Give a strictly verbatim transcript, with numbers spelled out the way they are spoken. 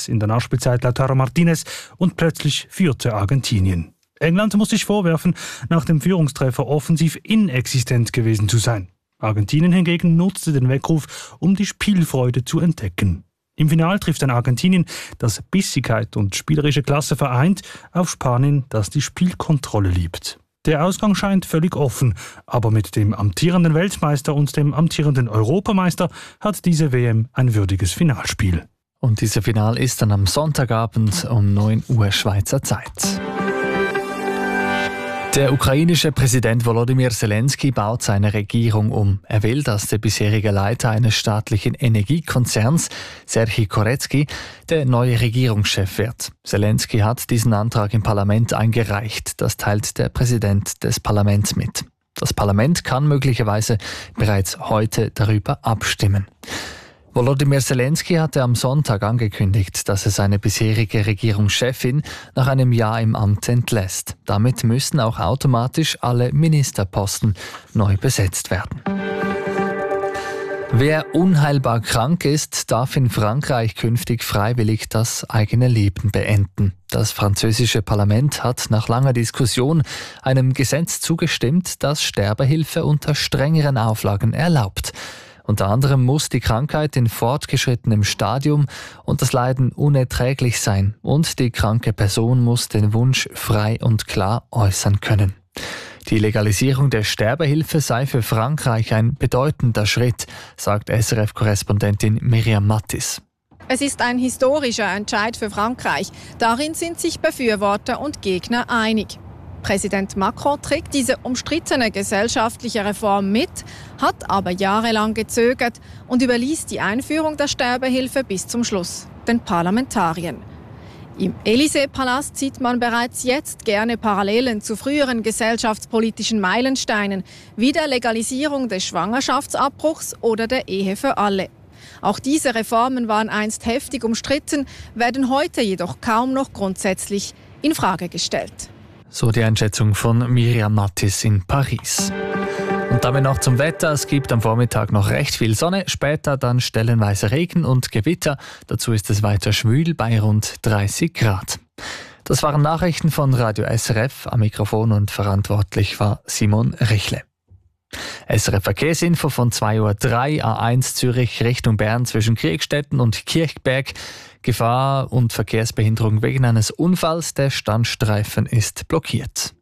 Messi, in der Nachspielzeit Lautaro Martinez und plötzlich führte Argentinien. England muss sich vorwerfen, nach dem Führungstreffer offensiv inexistent gewesen zu sein. Argentinien hingegen nutzte den Weckruf, um die Spielfreude zu entdecken. Im Finale trifft ein Argentinien, das Bissigkeit und spielerische Klasse vereint, auf Spanien, das die Spielkontrolle liebt. Der Ausgang scheint völlig offen, aber mit dem amtierenden Weltmeister und dem amtierenden Europameister hat diese W M ein würdiges Finalspiel. Und dieses Final ist dann am Sonntagabend um neun Uhr Schweizer Zeit. Der ukrainische Präsident Volodymyr Zelensky baut seine Regierung um. Er will, dass der bisherige Leiter eines staatlichen Energiekonzerns, Serhii Koretsky, der neue Regierungschef wird. Zelensky hat diesen Antrag im Parlament eingereicht. Das teilt der Präsident des Parlaments mit. Das Parlament kann möglicherweise bereits heute darüber abstimmen. Volodymyr Zelensky hatte am Sonntag angekündigt, dass er seine bisherige Regierungschefin nach einem Jahr im Amt entlässt. Damit müssen auch automatisch alle Ministerposten neu besetzt werden. Wer unheilbar krank ist, darf in Frankreich künftig freiwillig das eigene Leben beenden. Das französische Parlament hat nach langer Diskussion einem Gesetz zugestimmt, das Sterbehilfe unter strengeren Auflagen erlaubt. Unter anderem muss die Krankheit in fortgeschrittenem Stadium und das Leiden unerträglich sein und die kranke Person muss den Wunsch frei und klar äußern können. Die Legalisierung der Sterbehilfe sei für Frankreich ein bedeutender Schritt, sagt S R F-Korrespondentin Miriam Mattis. Es ist ein historischer Entscheid für Frankreich. Darin sind sich Befürworter und Gegner einig. Präsident Macron trägt diese umstrittene gesellschaftliche Reform mit, hat aber jahrelang gezögert und überließ die Einführung der Sterbehilfe bis zum Schluss den Parlamentariern. Im Élysée-Palast sieht man bereits jetzt gerne Parallelen zu früheren gesellschaftspolitischen Meilensteinen, wie der Legalisierung des Schwangerschaftsabbruchs oder der Ehe für alle. Auch diese Reformen waren einst heftig umstritten, werden heute jedoch kaum noch grundsätzlich in Frage gestellt. So die Einschätzung von Miriam Mattis in Paris. Und damit noch zum Wetter. Es gibt am Vormittag noch recht viel Sonne, später dann stellenweise Regen und Gewitter. Dazu ist es weiter schwül bei rund dreißig Grad. Das waren Nachrichten von Radio S R F. Am Mikrofon und verantwortlich war Simon Richle. S R F Verkehrsinfo von zwei Uhr drei, A eins Zürich Richtung Bern zwischen Kriegstetten und Kirchberg. Gefahr und Verkehrsbehinderung wegen eines Unfalls. Der Standstreifen ist blockiert.